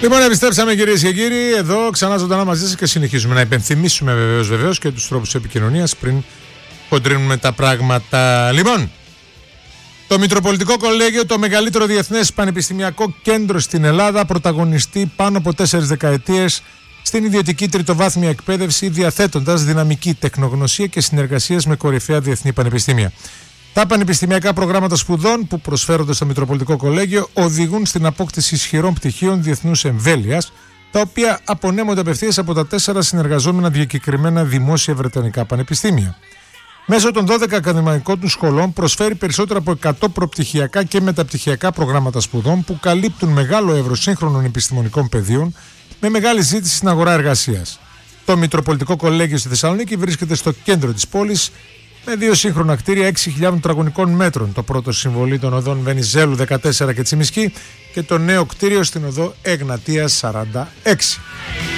Λοιπόν, επιστρέψαμε κυρίες και κύριοι, εδώ ξανά ζωντανά μαζί σας και συνεχίζουμε να υπενθυμίσουμε βεβαίως και τους τρόπους επικοινωνίας πριν χοντρίνουμε τα πράγματα. Λοιπόν, το Μητροπολιτικό Κολέγιο, το μεγαλύτερο διεθνές πανεπιστημιακό κέντρο στην Ελλάδα, πρωταγωνιστεί πάνω από 4 δεκαετίες στην ιδιωτική τριτοβάθμια εκπαίδευση, διαθέτοντας δυναμική τεχνογνωσία και συνεργασίες με κορυφαία διεθνή πανεπιστήμια. Τα πανεπιστημιακά προγράμματα σπουδών που προσφέρονται στο Μητροπολιτικό Κολέγιο οδηγούν στην απόκτηση ισχυρών πτυχίων διεθνούς εμβέλειας, τα οποία απονέμονται απευθείας από τα 4 συνεργαζόμενα διακεκριμένα δημόσια βρετανικά πανεπιστήμια. Μέσω των 12 ακαδημαϊκών του σχολών προσφέρει περισσότερα από 100 προπτυχιακά και μεταπτυχιακά προγράμματα σπουδών που καλύπτουν μεγάλο εύρος σύγχρονων επιστημονικών πεδίων με μεγάλη ζήτηση στην αγορά εργασίας. Το Μητροπολιτικό Κολέγιο στη Θεσσαλονίκη βρίσκεται στο κέντρο της πόλης με 2 σύγχρονα κτίρια 6.000 τετραγωνικών μέτρων. Το πρώτο συμβολή των οδών Βενιζέλου 14 και Τσιμισκή και το νέο κτίριο στην οδό Εγνατίας 46.